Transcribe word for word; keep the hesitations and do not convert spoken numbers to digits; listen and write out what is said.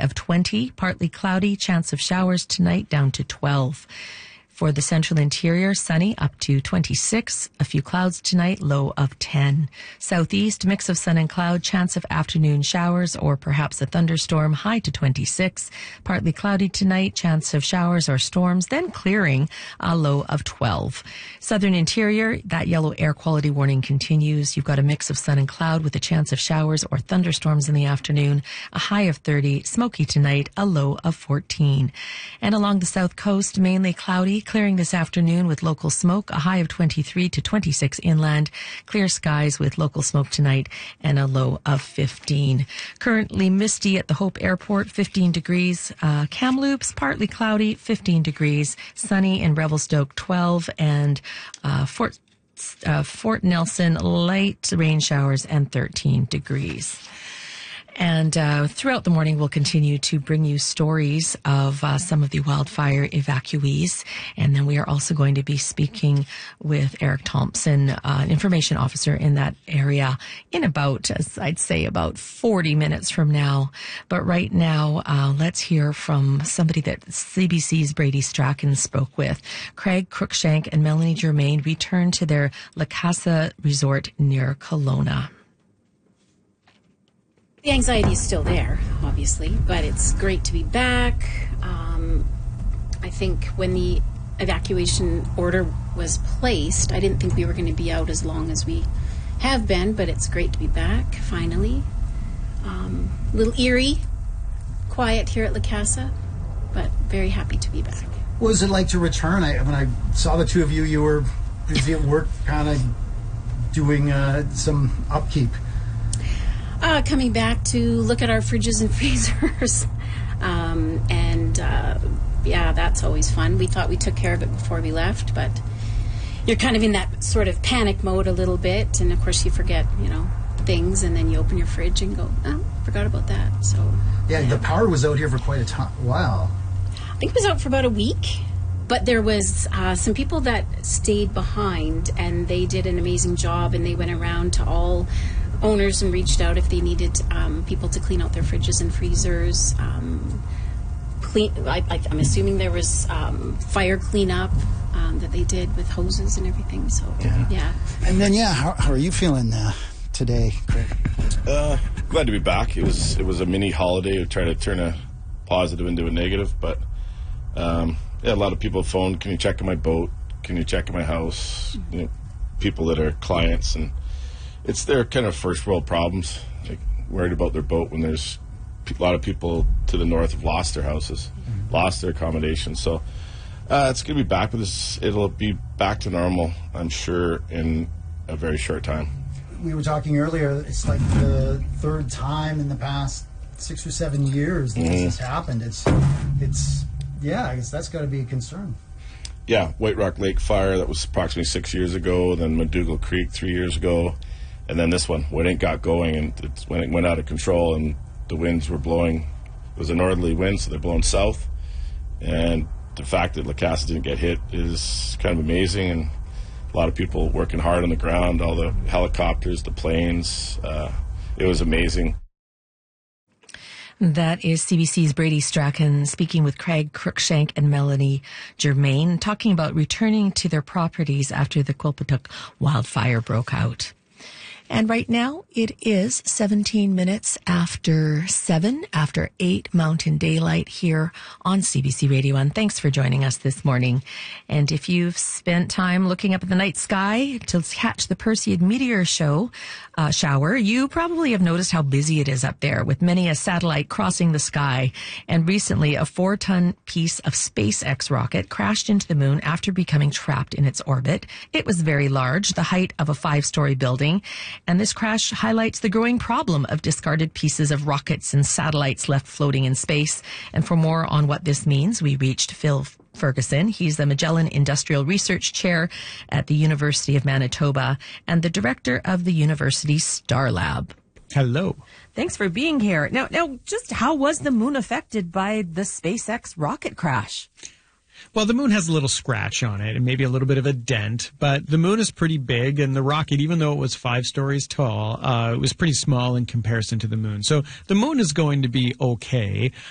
of twenty. Partly cloudy, chance of showers tonight down to twelve. For the central interior, sunny up to twenty-six. A few clouds tonight, low of ten. Southeast, mix of sun and cloud, chance of afternoon showers or perhaps a thunderstorm, high to twenty-six. Partly cloudy tonight, chance of showers or storms, then clearing, a low of twelve. Southern interior, that yellow air quality warning continues. You've got a mix of sun and cloud with a chance of showers or thunderstorms in the afternoon, a high of thirty. Smoky tonight, a low of fourteen. And along the south coast, mainly cloudy, clearing this afternoon with local smoke, a high of twenty-three to twenty-six inland. Clear skies with local smoke tonight and a low of fifteen. Currently misty at the Hope Airport, fifteen degrees. Uh, Kamloops, partly cloudy, fifteen degrees. Sunny in Revelstoke, twelve. And uh, Fort, uh, Fort Nelson, light rain showers and thirteen degrees. And uh, throughout the morning, we'll continue to bring you stories of uh, some of the wildfire evacuees. And then we are also going to be speaking with Eric Thompson, uh, an information officer in that area, in about, as I'd say, about forty minutes from now. But right now, uh, let's hear from somebody that C B C's Brady Strachan spoke with. Craig Cruikshank and Melanie Germain returned to their La Casa resort near Kelowna. The anxiety is still there, obviously, but it's great to be back. Um, I think when the evacuation order was placed, I didn't think we were going to be out as long as we have been, but it's great to be back, finally. Um, a little eerie, quiet here at La Casa, but very happy to be back. What was it like to return? I, when I saw the two of you, you were busy at work kind of doing uh, some upkeep. Uh, coming back to look at our fridges and freezers. um, and, uh, yeah, that's always fun. We thought we took care of it before we left, but you're kind of in that sort of panic mode a little bit. And, of course, you forget, you know, things, and then you open your fridge and go, oh, forgot about that. So Yeah, yeah. The power was out here for quite a time. Wow. I think it was out for about a week. But there was uh, some people that stayed behind, and they did an amazing job, and they went around to all owners and reached out if they needed um, people to clean out their fridges and freezers. Um, clean. I, I, I'm assuming there was um, fire cleanup um, that they did with hoses and everything. So yeah. yeah. And then yeah, how, how are you feeling uh, today, Craig? Uh, glad to be back. It was it was a mini holiday to try to turn a positive into a negative, but um, yeah, a lot of people phoned. Can you check in my boat? Can you check in my house? You know, people that are clients, and it's their kind of first world problems, like worried about their boat when there's a lot of people to the north have lost their houses, mm-hmm. lost their accommodation. So uh, it's going to be back with this. It'll be back to normal, I'm sure, in a very short time. We were talking earlier, it's like the third time in the past six or seven years that mm-hmm. this has happened. It's, it's, yeah, I guess that's got to be a concern. Yeah, White Rock Lake fire, that was approximately six years ago, then McDougall Creek three years ago. And then this one, when it got going, and it's when it went out of control, and the winds were blowing. It was a northerly wind, so they're blowing south. And the fact that La Casa didn't get hit is kind of amazing. And a lot of people working hard on the ground, all the helicopters, the planes. Uh, it was amazing. That is C B C's Brady Strachan speaking with Craig Cruikshank and Melanie Germain, talking about returning to their properties after the Quilpatuk wildfire broke out. And right now, it is seventeen minutes after seven, after eight Mountain Daylight here on C B C Radio one. Thanks for joining us this morning. And if you've spent time looking up at the night sky to catch the Perseid meteor show, uh, shower, you probably have noticed how busy it is up there, with many a satellite crossing the sky. And recently, a four-ton piece of SpaceX rocket crashed into the moon after becoming trapped in its orbit. It was very large, the height of a five-story building. And this crash highlights the growing problem of discarded pieces of rockets and satellites left floating in space. And for more on what this means, we reached Phil Ferguson. He's the Magellan Industrial Research Chair at the University of Manitoba and the director of the university's Star Lab. Hello. Thanks for being here. Now, now, just how was the moon affected by the SpaceX rocket crash? Well, the moon has a little scratch on it and maybe a little bit of a dent, but the moon is pretty big, and the rocket, even though it was five stories tall, uh, it was pretty small in comparison to the moon. So the moon is going to be okay.